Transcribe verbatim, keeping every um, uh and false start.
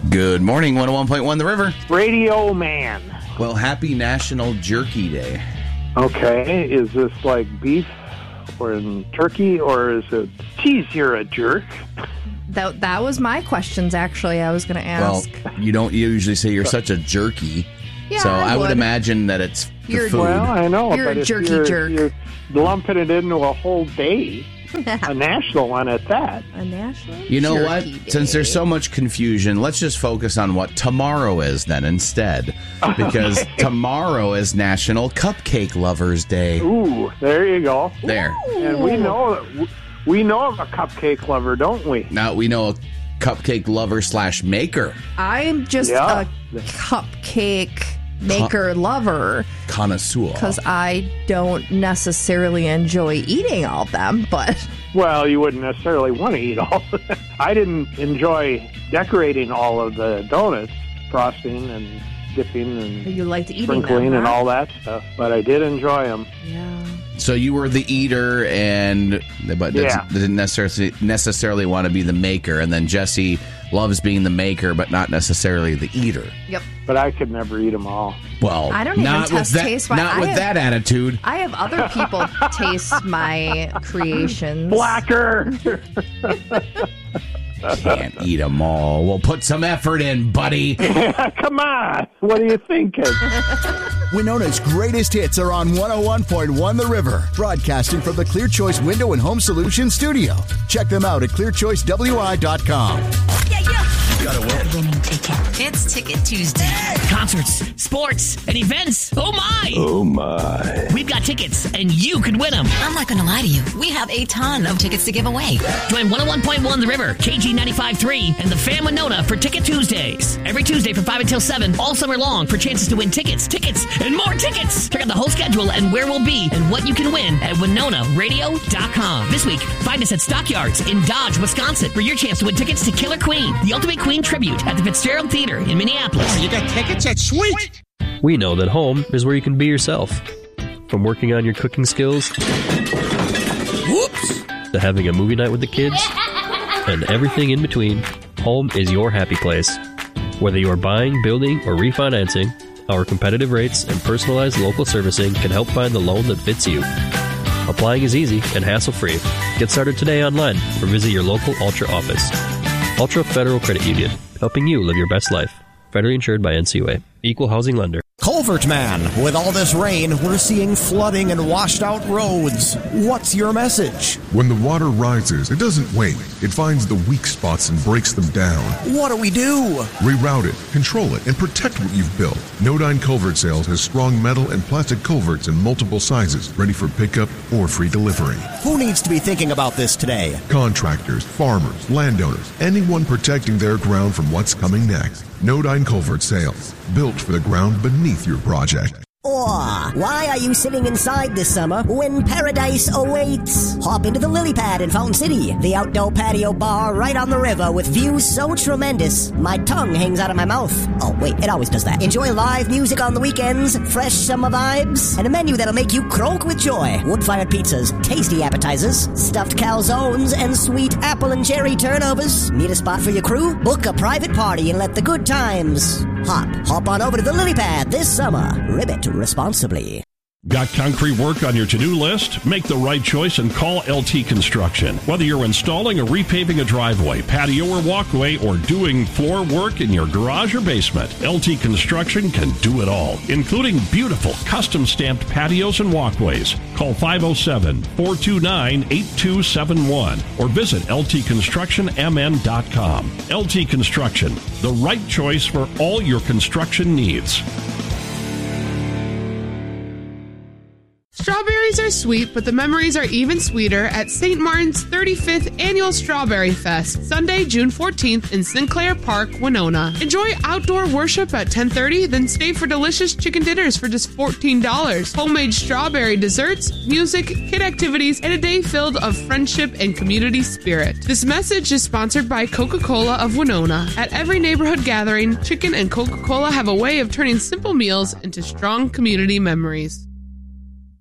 Good morning, one oh one point one The River. Radio Man. Well, happy National Jerky Day. Okay, is this like beef or in turkey, or is it, geez, you're a jerk? That that was my questions, actually, I was going to ask. Well, you don't usually say you're such a jerky. Yeah, so I I would. would. imagine that it's the You're- food. Well, I know, You're but a if jerky you're, jerk. you're lumping it into a whole day, a national one at that. A national You know what? Jerky Day. Since there's so much confusion, let's just focus on what tomorrow is then instead. Because tomorrow is National Cupcake Lovers Day. Ooh, there you go. There. And we know we know of a cupcake lover, don't we? Now we know a cupcake lover slash maker. I'm just Yeah. a cupcake maker lover Connoisseur. because I don't necessarily enjoy eating all of them, but Well, you wouldn't necessarily want to eat all of it. I didn't enjoy decorating all of the donuts, frosting and dipping and you liked eating sprinkling them, and huh? all that stuff, but I did enjoy them. Yeah. So you were the eater, and but Yeah. didn't necessarily necessarily want to be the maker. And then Jesse loves being the maker, but not necessarily the eater. Yep. But I could never eat them all. Well, I don't even not test with that, taste. Why- not I with have- that attitude. I have other people taste my creations. Blacker! Can't eat them all. Well, put some effort in, buddy. Come on! What are you thinking? Winona's greatest hits are on one oh one point one The River, broadcasting from the Clear Choice Window and Home Solutions studio. Check them out at clear choice w i dot com. Yeah, yeah. Gotta win. Winning ticket. It's Ticket Tuesday. Concerts, sports, and events. Oh my! Oh my. We've got tickets, and you could win them. I'm not going to lie to you. We have a ton of tickets to give away. Join one oh one point one The River, K G ninety-five point three, and the Fam Winona for Ticket Tuesdays. Every Tuesday from five until seven, all summer long, for chances to win tickets, tickets, and more tickets. Check out the whole schedule and where we'll be and what you can win at winona radio dot com. This week, find us at Stockyards in Dodge, Wisconsin, for your chance to win tickets to Killer Queen, the Ultimate Queen Tribute at the Fitzgerald Theater in Minneapolis. You got tickets? That's sweet! We know that home is where you can be yourself. From working on your cooking skills Whoops! to having a movie night with the kids and everything in between, home is your happy place. Whether you are buying, building, or refinancing, our competitive rates and personalized local servicing can help find the loan that fits you. Applying is easy and hassle-free. Get started today online or visit your local Ultra office. Ultra Federal Credit Union, helping you live your best life. Federally insured by N C U A. Equal housing lender. Culvert Man, with all this rain, we're seeing flooding and washed out roads. What's your message? When the water rises, it doesn't wait. It finds the weak spots and breaks them down. What do we do? Reroute it, control it, and protect what you've built. Nodine Culvert Sales has strong metal and plastic culverts in multiple sizes, ready for pickup or free delivery. Who needs to be thinking about this today? Contractors, farmers, landowners, anyone protecting their ground from what's coming next. Nodine Culvert Sales, built for the ground beneath your project. Or, why are you sitting inside this summer when paradise awaits? Hop into the Lily Pad in Fountain City, the outdoor patio bar right on the river with views so tremendous, my tongue hangs out of my mouth. Oh, wait, it always does that. Enjoy live music on the weekends, fresh summer vibes, and a menu that'll make you croak with joy. Wood-fired pizzas, tasty appetizers, stuffed calzones, and sweet apple and cherry turnovers. Need a spot for your crew? Book a private party and let the good times hop. Hop on over to the Lily Pad this summer. Ribbit responsibly. Got concrete work on your to-do list? Make the right choice and call L T Construction. Whether you're installing or repaving a driveway, patio or walkway, or doing floor work in your garage or basement, L T Construction can do it all, including beautiful custom-stamped patios and walkways. Call five oh seven, four two nine, eight two seven one or visit L T construction M N dot com. L T Construction, the right choice for all your construction needs. Strawberries are sweet, but the memories are even sweeter at Saint Martin's thirty-fifth Annual Strawberry Fest, Sunday, June fourteenth in Sinclair Park, Winona. Enjoy outdoor worship at ten thirty, then stay for delicious chicken dinners for just fourteen dollars. Homemade strawberry desserts, music, kid activities, and a day filled of friendship and community spirit. This message is sponsored by Coca-Cola of Winona. At every neighborhood gathering, chicken and Coca-Cola have a way of turning simple meals into strong community memories.